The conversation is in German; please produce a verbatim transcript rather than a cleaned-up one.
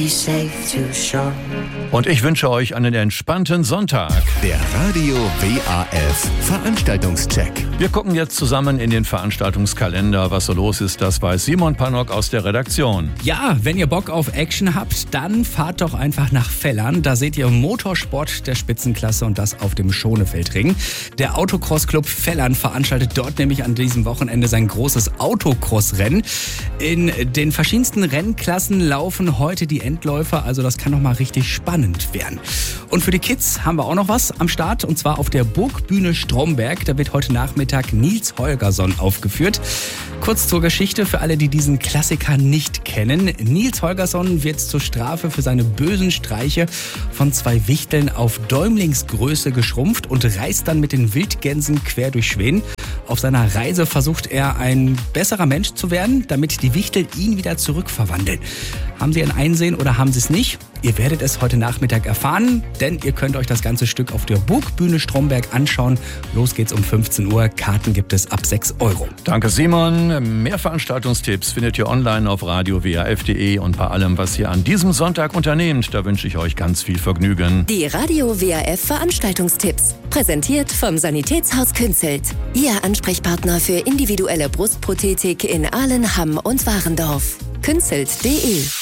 Und ich wünsche euch einen entspannten Sonntag. Der Radio W A F Veranstaltungscheck. Wir gucken jetzt zusammen in den Veranstaltungskalender. Was so los ist, das weiß Simon Pannock aus der Redaktion. Ja, wenn ihr Bock auf Action habt, dann fahrt doch einfach nach Vellern. Da seht ihr Motorsport der Spitzenklasse und das auf dem Schonefeldring. Der Autocross-Club Vellern veranstaltet dort nämlich an diesem Wochenende sein großes Autocross-Rennen. In den verschiedensten Rennklassen laufen heute die Endläufer, also das kann noch mal richtig spannend werden. Und für die Kids haben wir auch noch was am Start, und zwar auf der Burgbühne Stromberg. Da wird heute Nachmittag Nils Holgersson aufgeführt. Kurz zur Geschichte für alle, die diesen Klassiker nicht kennen. Nils Holgersson wird zur Strafe für seine bösen Streiche von zwei Wichteln auf Däumlingsgröße geschrumpft und reist dann mit den Wildgänsen quer durch Schweden. Auf seiner Reise versucht er, ein besserer Mensch zu werden, damit die Wichtel ihn wieder zurückverwandeln. Haben Sie ein Einsehen oder haben Sie es nicht? Ihr werdet es heute Nachmittag erfahren, denn ihr könnt euch das ganze Stück auf der Burgbühne Stromberg anschauen. Los geht's um fünfzehn Uhr. Karten gibt es ab sechs Euro. Danke, Simon. Mehr Veranstaltungstipps findet ihr online auf radio w a f punkt de, und bei allem, was ihr an diesem Sonntag unternehmt, da wünsche ich euch ganz viel Vergnügen. Die Radio W A F Veranstaltungstipps. Präsentiert vom Sanitätshaus Künzelt. Ihr Ansprechpartner für individuelle Brustprothetik in Ahlen, Hamm und Warendorf. künzelt punkt de